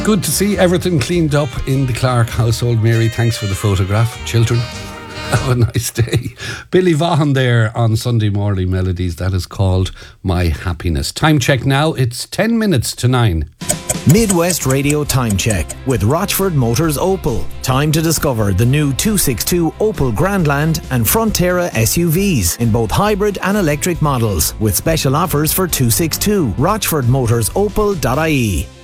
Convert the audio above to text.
good to see everything cleaned up in the Clark household. Mary, thanks for the photograph. Children, have a nice day. Billy Vaughan there on Sunday Morning Melodies. That is called My Happiness. Time check now. It's 10 minutes to 9. Midwest Radio Time Check with Rochford Motors Opel. Time to discover the new 262 Opel Grandland and Frontera SUVs in both hybrid and electric models with special offers for 262. RochfordMotorsOpel.ie.